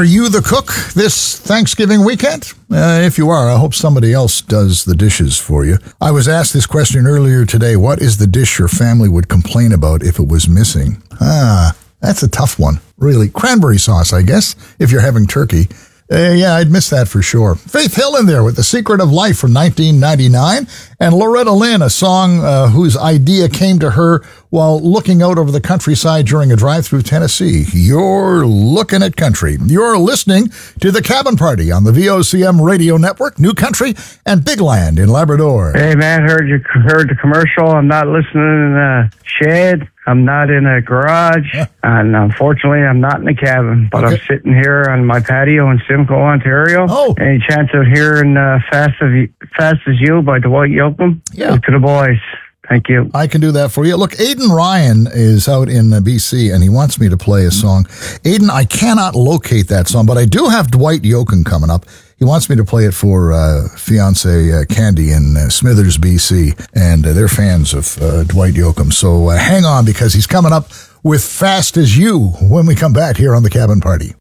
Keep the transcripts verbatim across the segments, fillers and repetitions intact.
Are you the cook this Thanksgiving weekend? Uh, if you are, I hope somebody else does the dishes for you. I was asked this question earlier today. What is the dish your family would complain about if it was missing? Ah, that's a tough one, really. Cranberry sauce, I guess, if you're having turkey. Uh, yeah, I'd miss that for sure. Faith Hill in there with The Secret of Life from nineteen ninety-nine. And Loretta Lynn, a song uh, whose idea came to her while looking out over the countryside during a drive through Tennessee. You're looking at country. You're listening to The Cabin Party on the V O C M radio network, New Country and Big Land in Labrador. Hey, man, heard you heard the commercial. I'm not listening in a shed. I'm not in a garage, yeah. And unfortunately, I'm not in a cabin. But okay. I'm sitting here on my patio in Simcoe, Ontario. Oh. Any chance of hearing uh, Fast as You, Fast as You by Dwight Yoakam? Yeah. To the boys. Thank you. I can do that for you. Look, Aidan Ryan is out in uh, B C, and he wants me to play a song. Aidan, I cannot locate that song, but I do have Dwight Yoakam coming up. He wants me to play it for uh, fiance uh, Candy in uh, Smithers, B C, and uh, they're fans of uh, Dwight Yoakam. So uh, hang on, because he's coming up with Fast as You when we come back here on The Cabin Party.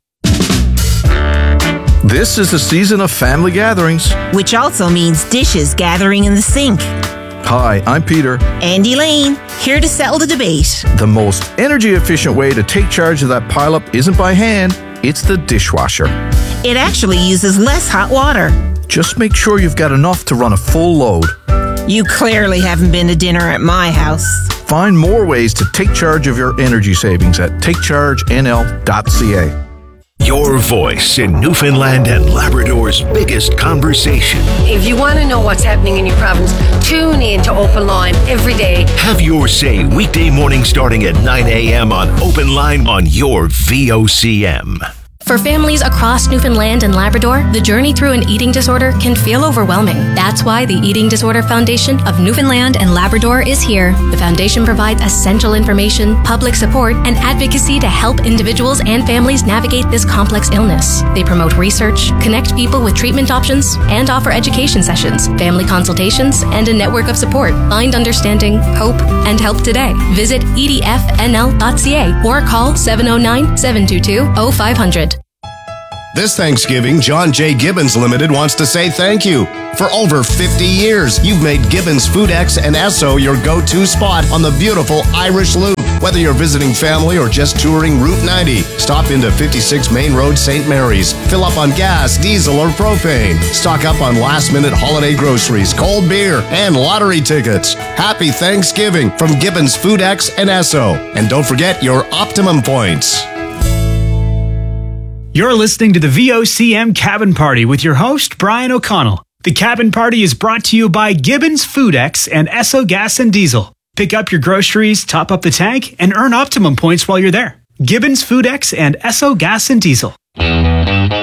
This is the season of family gatherings, which also means dishes gathering in the sink. Hi, I'm Peter. And Elaine, here to settle the debate. The most energy-efficient way to take charge of that pileup isn't by hand, it's the dishwasher. It actually uses less hot water. Just make sure you've got enough to run a full load. You clearly haven't been to dinner at my house. Find more ways to take charge of your energy savings at take charge N L dot C A. Your voice in Newfoundland and Labrador's biggest conversation. If you want to know what's happening in your province, tune in to Open Line every day. Have your say weekday morning starting at nine a.m. on Open Line on your V O C M. For families across Newfoundland and Labrador, the journey through an eating disorder can feel overwhelming. That's why the Eating Disorder Foundation of Newfoundland and Labrador is here. The foundation provides essential information, public support, and advocacy to help individuals and families navigate this complex illness. They promote research, connect people with treatment options, and offer education sessions, family consultations, and a network of support. Find understanding, hope, and help today. Visit E D F N L dot C A or call seven oh nine, seven two two, oh five hundred. This Thanksgiving, John J. Gibbons Limited wants to say thank you. For over fifty years, you've made Gibbons Foodex and Esso your go-to spot on the beautiful Irish Loop. Whether you're visiting family or just touring Route ninety, stop into fifty-six Main Road, Saint Mary's. Fill up on gas, diesel, or propane. Stock up on last-minute holiday groceries, cold beer, and lottery tickets. Happy Thanksgiving from Gibbons Foodex and Esso. And don't forget your Optimum points. You're listening to the V O C M Cabin Party with your host, Brian O'Connell. The Cabin Party is brought to you by Gibbons Foodex and Esso Gas and Diesel. Pick up your groceries, top up the tank, and earn Optimum points while you're there. Gibbons Foodex and Esso Gas and Diesel.